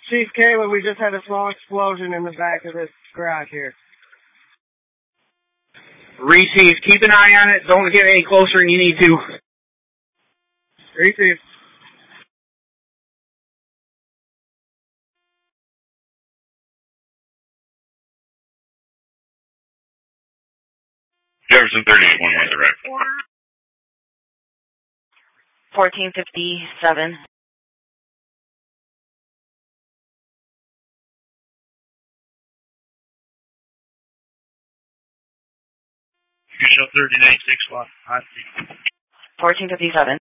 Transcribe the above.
Chief Kayla, we just had a small explosion in the back of this garage here. Receive. Keep an eye on it. Don't get any closer than you need to. Receive. Jefferson 3811 direct. 1457. You show 39 6 watt. 1457.